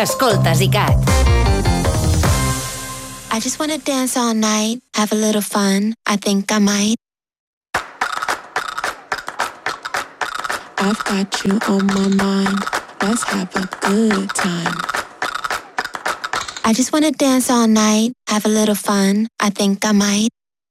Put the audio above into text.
Escoltes ICAT. I just wanna dance all night, have a little fun, I think I might. I've got you on my mind, let's have a good time. I just wanna dance all night, have a little fun, I think I might.